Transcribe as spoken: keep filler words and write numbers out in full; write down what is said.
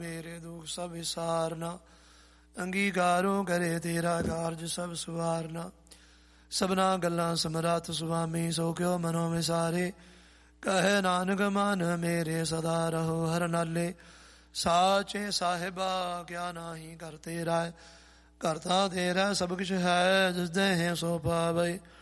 ਮੇਰੇ ਦੁੱਖ ਸਭ ਵਿਸਾਰਨਾ, ਅੰਗੀਕਾਰੋ ਕਰੇ ਤੇਰਾ ਕਾਰਜ ਸਭ ਸੁਵਾਰਨਾ। ਸਭਨਾ ਗੱਲਾਂ ਸਮਰੱਥ ਸੁਆਮੀ, ਸੋ ਕਿਉ ਮਨੋ ਵਿਸਾਰੇ। ਕਹੇ ਨਾਨਕ ਮਨ ਮੇਰੇ ਸਦਾ ਰਹੋ ਹਰ ਨਾਲੇ। ਸਾਚੇ ਸਾਹਿਬਾ ਕਿਆ ਨਾਹੀ ਕਰ ਤੇਰਾ, ਕਰਤਾ ਤੇਰਾ ਸਭ ਕੁਛ ਹੈ, ਜਿਸ ਦੇਹ ਸੋ ਪਾਵੇ।